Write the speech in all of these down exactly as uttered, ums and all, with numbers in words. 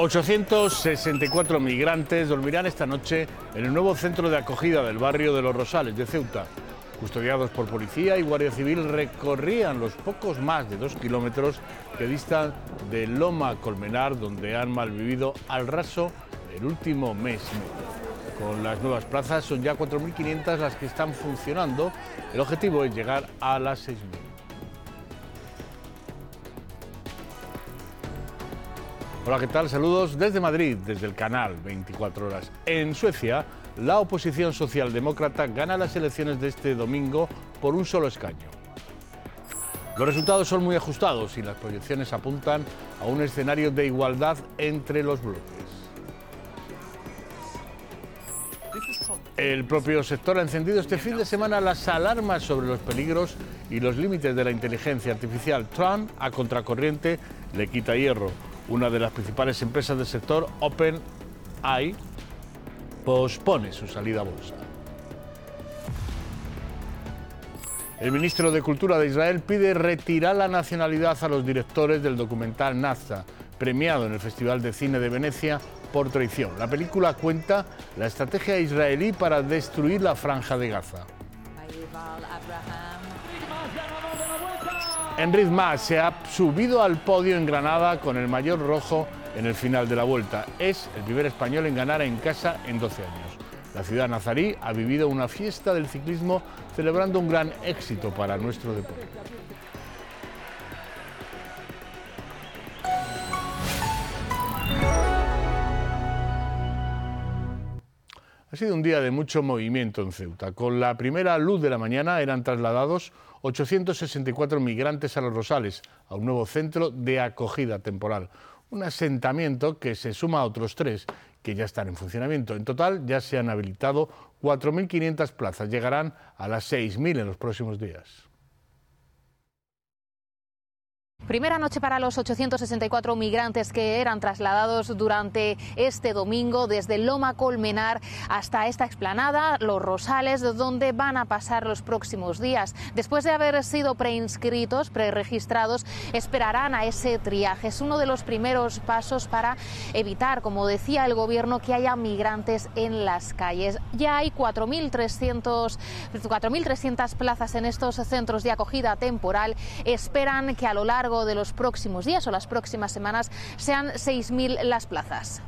ochocientos sesenta y cuatro migrantes dormirán esta noche en el nuevo centro de acogida del barrio de Los Rosales de Ceuta. Custodiados por policía y guardia civil, recorrían los pocos más de dos kilómetros que distan de Loma Colmenar, donde han malvivido al raso el último mes y medio. Con las nuevas plazas son ya cuatro mil quinientas las que están funcionando. El objetivo es llegar a las seis mil. Hola, ¿qué tal? Saludos desde Madrid, desde el canal veinticuatro horas. En Suecia, la oposición socialdemócrata gana las elecciones de este domingo por un solo escaño. Los resultados son muy ajustados y las proyecciones apuntan a un escenario de igualdad entre los bloques. El propio sector ha encendido este fin de semana las alarmas sobre los peligros y los límites de la inteligencia artificial. Trump, a contracorriente, le quita hierro. Una de las principales empresas del sector, OpenAI, pospone su salida a bolsa. El ministro de Cultura de Israel pide retirar la nacionalidad a los directores del documental Nazca, premiado en el Festival de Cine de Venecia por traición. La película cuenta la estrategia israelí para destruir la Franja de Gaza. Enric Mas se ha subido al podio en Granada con el maillot rojo en el final de la Vuelta. Es el primer español en ganar en casa en doce años. La ciudad nazarí ha vivido una fiesta del ciclismo celebrando un gran éxito para nuestro deporte. Ha sido un día de mucho movimiento en Ceuta. Con la primera luz de la mañana eran trasladados ochocientos sesenta y cuatro migrantes a Los Rosales, a un nuevo centro de acogida temporal. Un asentamiento que se suma a otros tres que ya están en funcionamiento. En total ya se han habilitado cuatro mil quinientas plazas. Llegarán a las seis mil en los próximos días. Primera noche para los ochocientos sesenta y cuatro migrantes que eran trasladados durante este domingo desde Loma Colmenar hasta esta explanada, Los Rosales, donde van a pasar los próximos días. Después de haber sido preinscritos, preregistrados, esperarán a ese triaje. Es uno de los primeros pasos para evitar, como decía el gobierno, que haya migrantes en las calles. Ya hay cuatro mil trescientas plazas en estos centros de acogida temporal. Esperan que a lo largo de los próximos días o las próximas semanas sean seis mil las plazas.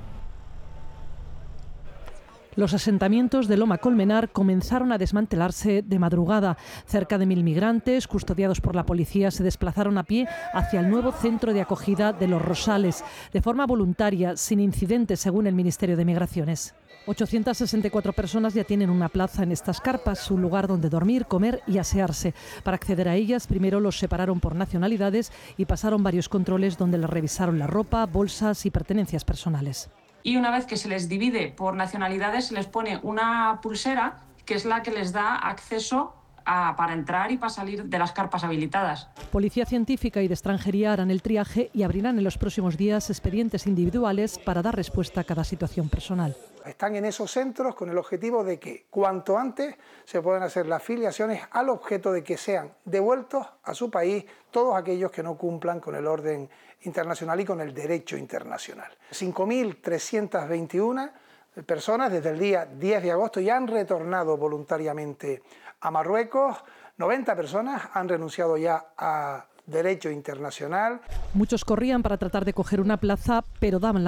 Los asentamientos de Loma Colmenar comenzaron a desmantelarse de madrugada. Cerca de mil migrantes, custodiados por la policía, se desplazaron a pie hacia el nuevo centro de acogida de Los Rosales, de forma voluntaria, sin incidentes, según el Ministerio de Migraciones. ochocientas sesenta y cuatro personas ya tienen una plaza en estas carpas, un lugar donde dormir, comer y asearse. Para acceder a ellas, primero los separaron por nacionalidades y pasaron varios controles donde les revisaron la ropa, bolsas y pertenencias personales. Y una vez que se les divide por nacionalidades, se les pone una pulsera que es la que les da acceso a, para entrar y para salir de las carpas habilitadas. Policía Científica y de Extranjería harán el triaje y abrirán en los próximos días expedientes individuales para dar respuesta a cada situación personal. Están en esos centros con el objetivo de que cuanto antes se puedan hacer las filiaciones al objeto de que sean devueltos a su país todos aquellos que no cumplan con el orden internacional y con el derecho internacional. cinco mil trescientas veintiuna personas desde el día diez de agosto ya han retornado voluntariamente a Marruecos, noventa personas han renunciado ya a derecho internacional. Muchos corrían para tratar de coger una plaza, pero daban la